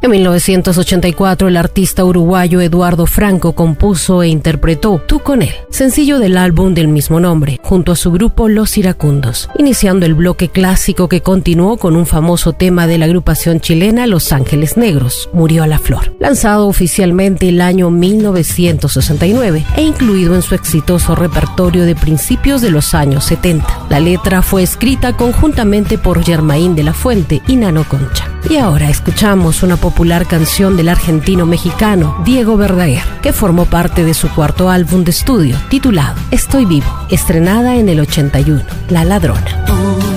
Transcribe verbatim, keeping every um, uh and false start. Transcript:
En mil novecientos ochenta y cuatro, el artista uruguayo Eduardo Franco compuso e interpretó Tú con él, sencillo del álbum del mismo nombre, junto a su grupo Los Iracundos, iniciando el bloque clásico que continuó con un famoso tema de la agrupación chilena Los Ángeles Negros, Murió a la Flor, lanzado oficialmente el año mil novecientos sesenta y nueve e incluido en su exitoso repertorio de principios de los años setenta. La letra fue escrita conjuntamente por Germain de la Fuente y Nano Concha. Y ahora escuchamos una popular canción del argentino-mexicano Diego Verdaguer, que formó parte de su cuarto álbum de estudio, titulado Estoy Vivo, estrenada en el ochenta y uno, La Ladrona.